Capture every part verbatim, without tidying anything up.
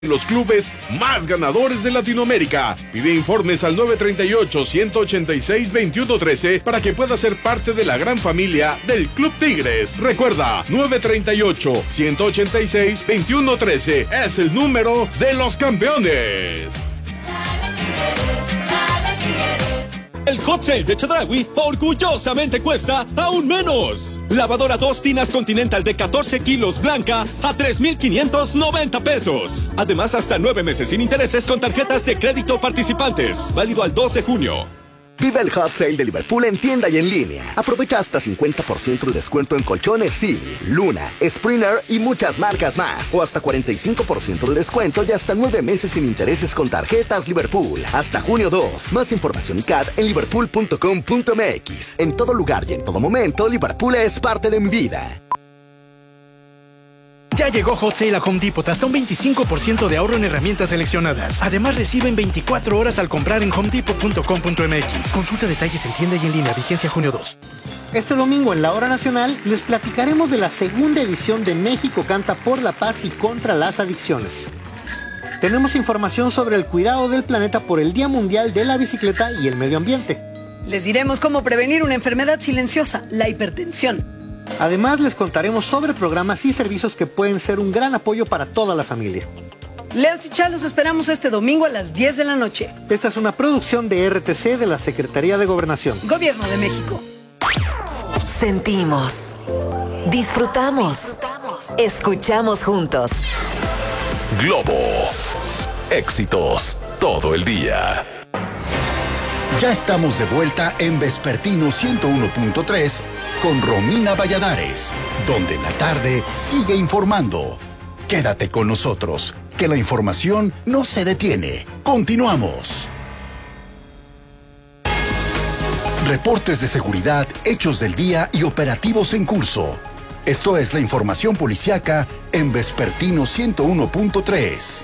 Los clubes más ganadores de Latinoamérica. Pide informes al nueve tres ocho, uno ocho seis, dos uno uno tres para que pueda ser parte de la gran familia del Club Tigres. Recuerda, nueve tres ocho, uno ocho seis, dos uno uno tres es el número de los campeones. El hot sale de Chedraui orgullosamente cuesta aún menos. Lavadora dos tinas Continental de catorce kilos blanca a tres mil quinientos noventa pesos. Además, hasta nueve meses sin intereses con tarjetas de crédito participantes. Válido al dos de junio. Vive el hot sale de Liverpool en tienda y en línea. Aprovecha hasta cincuenta por ciento de descuento en colchones Silly, Luna, Springer y muchas marcas más. O hasta cuarenta y cinco por ciento de descuento y hasta nueve meses sin intereses con tarjetas Liverpool. Hasta junio dos. Más información y C A D en liverpool punto com punto m x. En todo lugar y en todo momento, Liverpool es parte de mi vida. Ya llegó Hot Sale a Home Depot, hasta un veinticinco por ciento de ahorro en herramientas seleccionadas. Además, reciben veinticuatro horas al comprar en home depot punto com punto m x. Consulta detalles en tienda y en línea, vigencia junio dos. Este domingo en La Hora Nacional les platicaremos de la segunda edición de México Canta por la Paz y contra las Adicciones. Tenemos información sobre el cuidado del planeta por el Día Mundial de la Bicicleta y el Medio Ambiente. Les diremos cómo prevenir una enfermedad silenciosa, la hipertensión. Además, les contaremos sobre programas y servicios que pueden ser un gran apoyo para toda la familia. Leos y Chá, los esperamos este domingo a las diez de la noche. Esta es una producción de R T C de la Secretaría de Gobernación. Gobierno de México. Sentimos, disfrutamos, escuchamos juntos. Globo, éxitos todo el día. Ya estamos de vuelta en Vespertino ciento uno punto tres con Romina Valladares, donde la tarde sigue informando. Quédate con nosotros, que la información no se detiene. Continuamos. Reportes de seguridad, hechos del día y operativos en curso. Esto es la información policiaca en Vespertino ciento uno punto tres.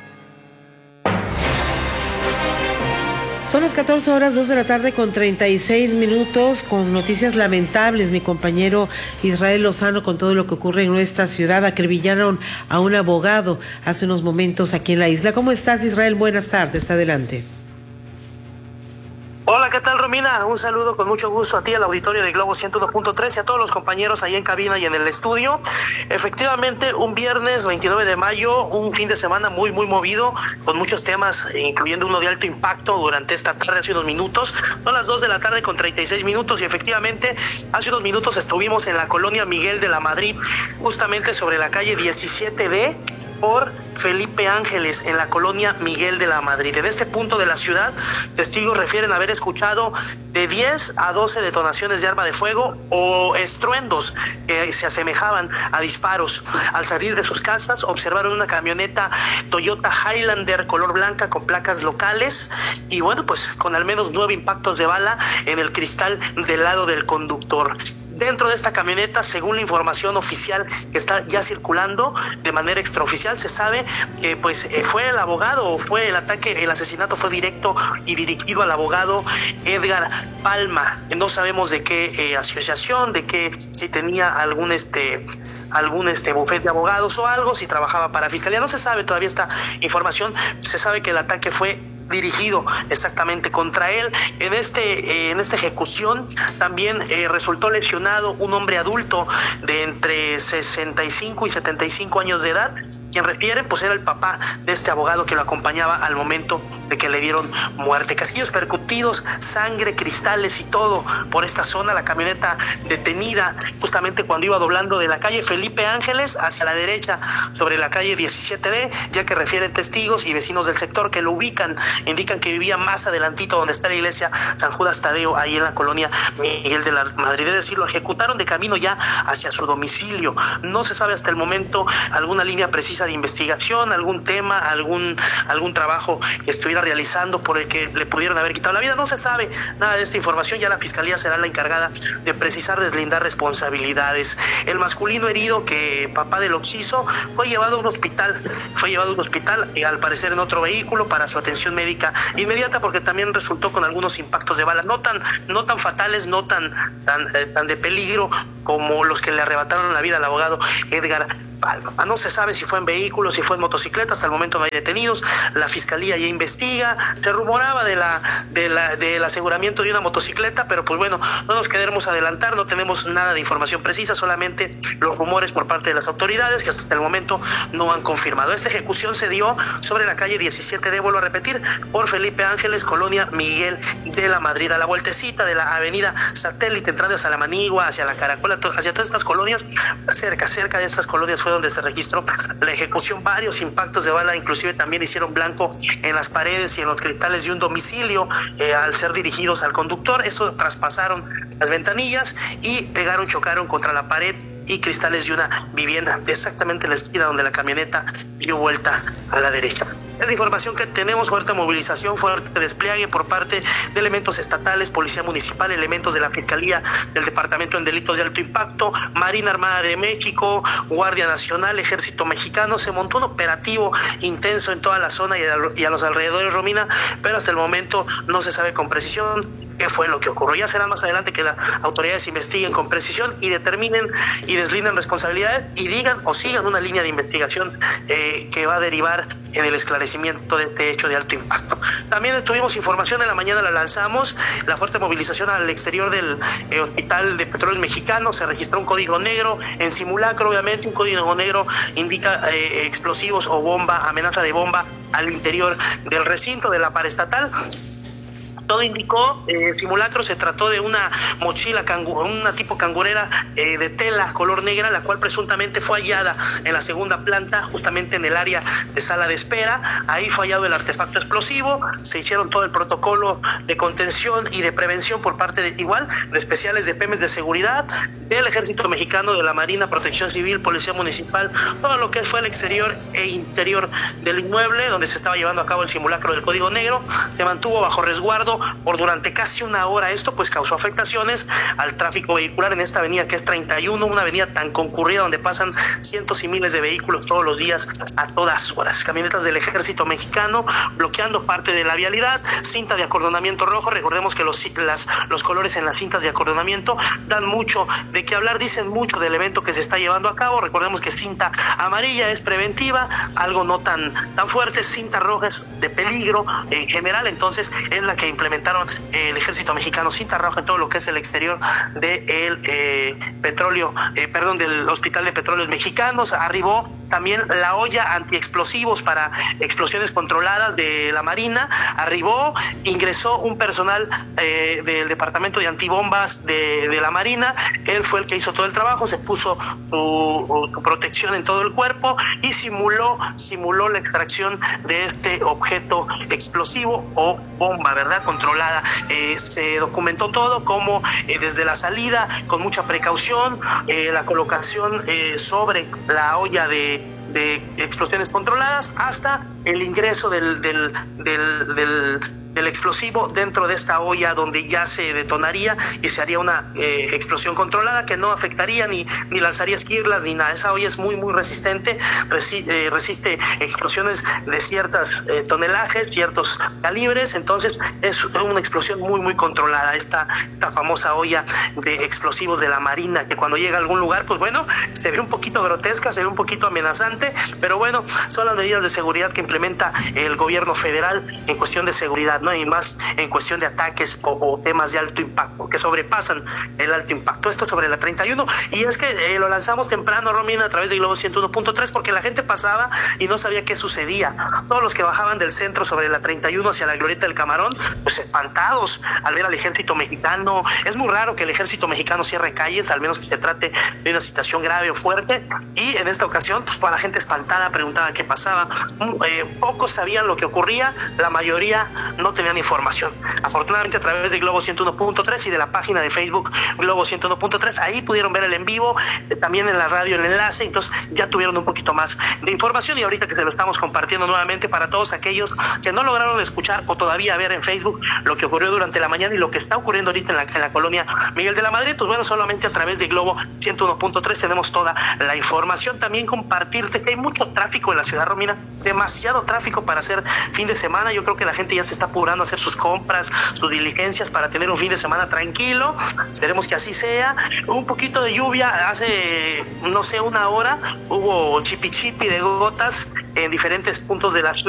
Son las catorce horas, dos de la tarde con treinta y seis minutos, con noticias lamentables. Mi compañero Israel Lozano con todo lo que ocurre en nuestra ciudad. Acribillaron a un abogado hace unos momentos aquí en la isla. ¿Cómo estás, Israel? Buenas tardes, adelante. Hola, ¿qué tal, Romina? Un saludo con mucho gusto a ti, al auditorio de Globo ciento uno punto tres y a todos los compañeros ahí en cabina y en el estudio. Efectivamente, un viernes veintinueve de mayo, un fin de semana muy, muy movido, con muchos temas, incluyendo uno de alto impacto durante esta tarde, hace unos minutos. Son las dos de la tarde con treinta y seis minutos y efectivamente, hace unos minutos estuvimos en la colonia Miguel de la Madrid, justamente sobre la calle diecisiete D, por Felipe Ángeles, en la colonia Miguel de la Madrid. En este punto de la ciudad, testigos refieren haber escuchado de diez a doce detonaciones de arma de fuego o estruendos que se asemejaban a disparos. Al salir de sus casas, observaron una camioneta Toyota Highlander color blanca con placas locales y bueno, pues con al menos nueve impactos de bala en el cristal del lado del conductor. Dentro de esta camioneta, según la información oficial que está ya circulando de manera extraoficial, se sabe que pues eh, fue el abogado o fue el ataque, el asesinato fue directo y dirigido al abogado Edgar Palma. No sabemos de qué eh, asociación, de qué, si tenía algún este algún este bufete de abogados o algo, si trabajaba para fiscalía, no se sabe todavía esta información. Se sabe que el ataque fue dirigido exactamente contra él. En este eh, en esta ejecución también eh, resultó lesionado un hombre adulto de entre sesenta y cinco y setenta y cinco años de edad, quien refiere pues era el papá de este abogado que lo acompañaba al momento de que le dieron muerte. Casquillos percutidos, sangre, cristales y todo por esta zona. La camioneta detenida justamente cuando iba doblando de la calle Felipe Ángeles hacia la derecha sobre la calle diecisiete D, ya que refieren testigos y vecinos del sector que lo ubican, indican que vivía más adelantito donde está la iglesia San Judas Tadeo, ahí en la colonia Miguel de la Madrid. Es decir, lo ejecutaron de camino ya hacia su domicilio. No se sabe hasta el momento alguna línea precisa de investigación, algún tema, algún algún trabajo que estuviera realizando por el que le pudieron haber quitado la vida. No se sabe nada de esta información. Ya la fiscalía será la encargada de precisar, deslindar responsabilidades. El masculino herido, que papá del occiso, fue llevado a un hospital, fue llevado a un hospital, y al parecer en otro vehículo para su atención médica inmediata, porque también resultó con algunos impactos de bala, no tan, no tan fatales, no tan, tan, eh, tan de peligro como los que le arrebataron la vida al abogado Edgar Palma. No se sabe si fue en vehículos, si fue en motocicleta, hasta el momento no hay detenidos, la fiscalía ya investiga, se rumoraba de la, de la, del aseguramiento de una motocicleta, pero pues bueno, no nos queremos adelantar, no tenemos nada de información precisa, solamente los rumores por parte de las autoridades que hasta el momento no han confirmado. Esta ejecución se dio sobre la calle diecisiete D, vuelvo a repetir, por Felipe Ángeles, colonia Miguel de la Madrid, a la vueltecita de la avenida Satélite, entrando hacia la Manigua, hacia la Caracola, hacia todas estas colonias, cerca, cerca de estas colonias fue donde se registró la ejecución. Varios impactos de bala, inclusive también hicieron blanco en las paredes y en los cristales de un domicilio eh, al ser dirigidos al conductor. Eso traspasaron las ventanillas y pegaron, chocaron contra la pared y cristales de una vivienda, exactamente en la esquina donde la camioneta dio vuelta a la derecha. Es la información que tenemos, fuerte movilización, fuerte despliegue por parte de elementos estatales, Policía Municipal, elementos de la Fiscalía del Departamento en Delitos de Alto Impacto, Marina Armada de México, Guardia Nacional, Ejército Mexicano. Se montó un operativo intenso en toda la zona y a, y a los alrededores, Romina, pero hasta el momento no se sabe con precisión qué fue lo que ocurrió. Ya será más adelante que las autoridades investiguen con precisión y determinen y deslinden responsabilidades y digan o sigan una línea de investigación eh, que va a derivar en el esclarecimiento de este hecho de alto impacto. También tuvimos información, en la mañana la lanzamos, la fuerte movilización al exterior del eh, Hospital de Petróleos Mexicanos. Se registró un código negro en simulacro, obviamente un código negro indica eh, explosivos o bomba, amenaza de bomba al interior del recinto de la paraestatal. Todo indicó, eh, simulacro, se trató de una mochila, cangu, una tipo cangurera eh, de tela color negra, la cual presuntamente fue hallada en la segunda planta, justamente en el área de sala de espera. Ahí fue hallado el artefacto explosivo, se hicieron todo el protocolo de contención y de prevención por parte de igual, de especiales de P E M E S de seguridad, del Ejército Mexicano, de la Marina, Protección Civil, Policía Municipal, todo lo que fue el exterior e interior del inmueble donde se estaba llevando a cabo el simulacro del Código Negro. Se mantuvo bajo resguardo por durante casi una hora. Esto pues causó afectaciones al tráfico vehicular en esta avenida que es treinta y uno, una avenida tan concurrida donde pasan cientos y miles de vehículos todos los días a todas horas. Camionetas del Ejército Mexicano bloqueando parte de la vialidad, cinta de acordonamiento rojo. Recordemos que los, las, los colores en las cintas de acordonamiento dan mucho de qué hablar, dicen mucho del evento que se está llevando a cabo. Recordemos que cinta amarilla es preventiva, algo no tan, tan fuerte, cinta roja es de peligro en general, entonces es la que implementaron el Ejército Mexicano, cinta roja en todo lo que es el exterior del eh, petróleo, eh, perdón, del Hospital de Petróleos Mexicanos. Arribó también la olla antiexplosivos para explosiones controladas de la Marina, arribó, ingresó un personal eh, del Departamento de Antibombas de, de la Marina. Él fue el que hizo todo el trabajo, se puso su, su protección en todo el cuerpo y simuló, simuló la extracción de este objeto explosivo o bomba, ¿verdad?, controlada. Eh, se documentó todo, como eh, desde la salida, con mucha precaución, eh, la colocación eh, sobre la olla de de explosiones controladas, hasta el ingreso del, del, del, del, del explosivo dentro de esta olla donde ya se detonaría y se haría una eh, explosión controlada que no afectaría ni, ni lanzaría esquirlas ni nada. Esa olla es muy muy resistente, resi eh, resiste explosiones de ciertas eh, tonelajes, ciertos calibres, entonces es una explosión muy muy controlada. Esta, esta famosa olla de explosivos de la Marina, que cuando llega a algún lugar, pues bueno, se ve un poquito grotesca, se ve un poquito amenazante, pero bueno, son las medidas de seguridad que implementa el gobierno federal en cuestión de seguridad, ¿no? Y más en cuestión de ataques o, o temas de alto impacto, que sobrepasan el alto impacto. Esto sobre la treinta y uno, y es que eh, lo lanzamos temprano, Romina, a través de Globo ciento uno punto tres, porque la gente pasaba y no sabía qué sucedía. Todos los que bajaban del centro sobre la treinta y uno hacia la Glorieta del Camarón, pues espantados al ver al Ejército Mexicano. Es muy raro que el Ejército Mexicano cierre calles, al menos que se trate de una situación grave o fuerte, y en esta ocasión, pues toda la gente espantada preguntaba qué pasaba. Eh, pocos sabían lo que ocurría, la mayoría no tenían información. Afortunadamente, a través de Globo ciento uno punto tres y de la página de Facebook Globo ciento uno punto tres, ahí pudieron ver el en vivo, eh, también en la radio el enlace, entonces ya tuvieron un poquito más de información, y ahorita que se lo estamos compartiendo nuevamente para todos aquellos que no lograron escuchar o todavía ver en Facebook lo que ocurrió durante la mañana y lo que está ocurriendo ahorita en la, en la colonia Miguel de la Madrid, pues bueno, solamente a través de Globo ciento uno punto tres tenemos toda la información. También compartirte que hay mucho tráfico en la ciudad, Romina, demasiado tráfico para hacer fin de semana. Yo creo que la gente ya se está apurando a hacer sus compras, sus diligencias para tener un fin de semana tranquilo. Esperemos que así sea. Un poquito de lluvia hace, no sé, una hora, hubo chipi chipi de gotas en diferentes puntos de la ciudad.